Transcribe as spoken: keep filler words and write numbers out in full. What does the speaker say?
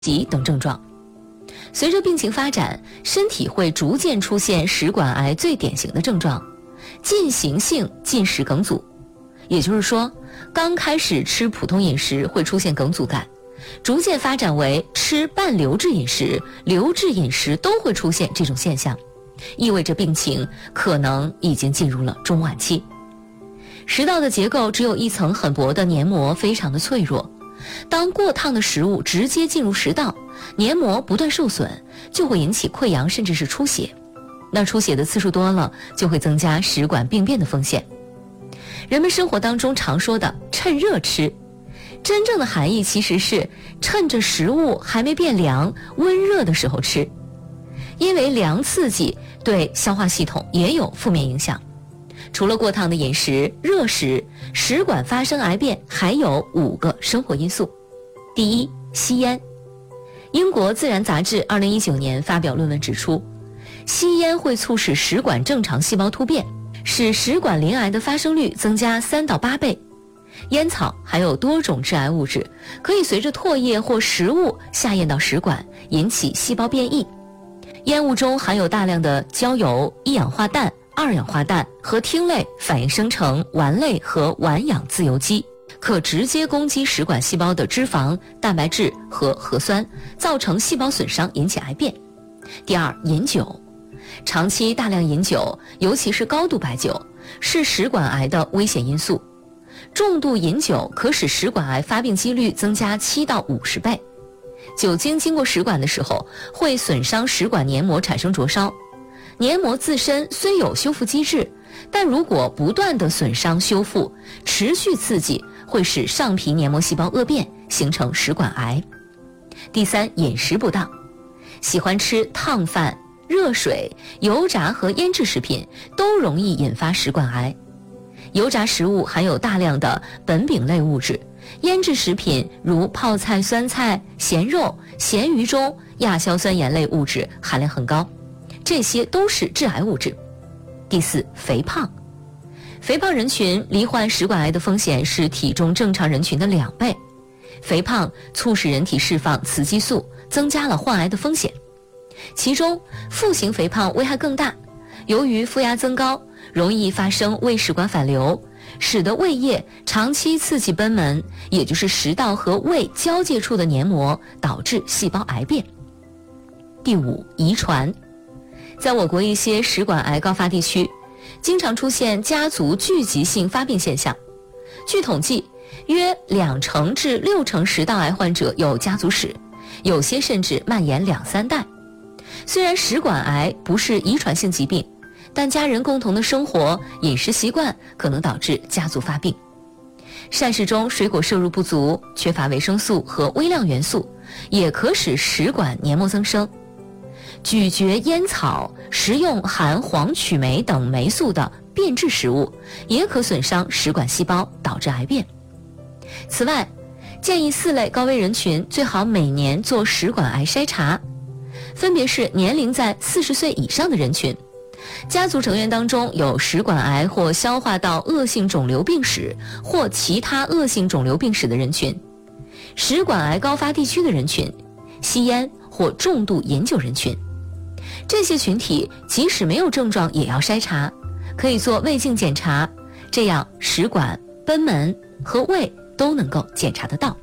疾等症状。随着病情发展，身体会逐渐出现食管癌最典型的症状——进行性进食梗阻。也就是说，刚开始吃普通饮食会出现梗阻感，逐渐发展为吃半流质饮食、流质饮食都会出现这种现象，意味着病情可能已经进入了中晚期。食道的结构只有一层很薄的黏膜，非常的脆弱。当过烫的食物直接进入食道，黏膜不断受损，就会引起溃疡甚至是出血。那出血的次数多了，就会增加食管病变的风险。人们生活当中常说的趁热吃，真正的含义其实是趁着食物还没变凉、温热的时候吃，因为凉刺激对消化系统也有负面影响。除了过烫的饮食、热食，食管发生癌变还有五个生活因素。第一，吸烟。英国自然杂志二零一九年发表论文指出，吸烟会促使食管正常细胞突变，使食管鳞癌的发生率增加三到八倍。烟草含有多种致癌物质，可以随着唾液或食物下咽到食管，引起细胞变异。烟雾中含有大量的焦油、一氧化氮、二氧化氮和烃类反应生成烷类和烷氧自由基，可直接攻击食管细胞的脂肪、蛋白质和核酸，造成细胞损伤，引起癌变。第二，饮酒。长期大量饮酒，尤其是高度白酒，是食管癌的危险因素。重度饮酒可使食管癌发病几率增加七到五十倍。酒精经过食管的时候，会损伤食管黏膜，产生灼烧。黏膜自身虽有修复机制，但如果不断的损伤修复，持续刺激会使上皮黏膜细胞恶变，形成食管癌。第三，饮食不当。喜欢吃烫饭、热水、油炸和腌制食品都容易引发食管癌。油炸食物含有大量的苯丙类物质，腌制食品如泡菜、酸菜、咸肉、咸鱼中亚硝酸盐类物质含量很高，这些都是致癌物质。第四，肥胖。肥胖人群罹患食管癌的风险是体重正常人群的两倍。肥胖促使人体释放雌激素，增加了患癌的风险。其中腹型肥胖危害更大，由于腹压增高，容易发生胃食管反流，使得胃液长期刺激贲门，也就是食道和胃交界处的黏膜，导致细胞癌变。第五，遗传。在我国一些食管癌高发地区，经常出现家族聚集性发病现象。据统计，约两成至六成食道癌患者有家族史，有些甚至蔓延两三代。虽然食管癌不是遗传性疾病，但家人共同的生活、饮食习惯可能导致家族发病。膳食中水果摄入不足，缺乏维生素和微量元素，也可使食管黏膜增生。咀嚼烟草、食用含黄曲霉等霉素的变质食物，也可损伤食管细胞，导致癌变。此外，建议四类高危人群最好每年做食管癌筛查，分别是年龄在四十岁以上的人群，家族成员当中有食管癌或消化道恶性肿瘤病史或其他恶性肿瘤病史的人群，食管癌高发地区的人群，吸烟或重度饮酒人群。这些群体即使没有症状也要筛查，可以做胃镜检查，这样食管、贲门和胃都能够检查得到。